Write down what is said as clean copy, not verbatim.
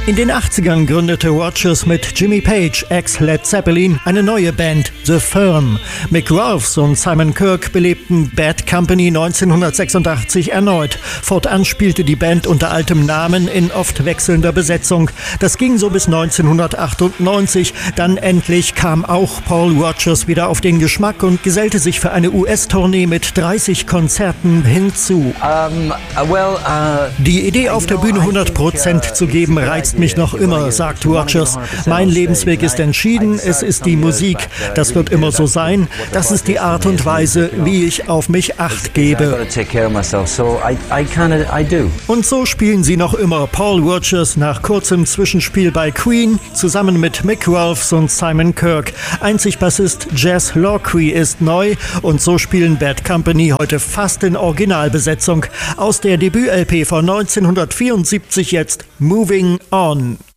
In den 80ern gründete Rodgers mit Jimmy Page, ex-Led Zeppelin, eine neue Band, The Firm. Mick Rolfes und Simon Kirke belebten Bad Company 1986 erneut. Fortan spielte die Band unter altem Namen in oft wechselnder Besetzung. Das ging so bis 1998. Dann endlich kam auch Paul Rodgers wieder auf den Geschmack und gesellte sich für eine US-Tournee mit 30 Konzerten hinzu. Die Idee, auf der Bühne 100% zu geben, reizt mich noch immer, sagt Rodgers. Mein Lebensweg ist entschieden, es ist die Musik. Das wird immer so sein. Das ist die Art und Weise, wie ich auf mich Acht gebe. Und so spielen sie noch immer. Paul Rodgers nach kurzem Zwischenspiel bei Queen, zusammen mit Mick Rolfes und Simon Kirke. Einzig Bassist Jazz Lockrey ist neu und so spielen Bad Company heute fast in Originalbesetzung. Aus der Debüt-LP von 1974 jetzt Moving On.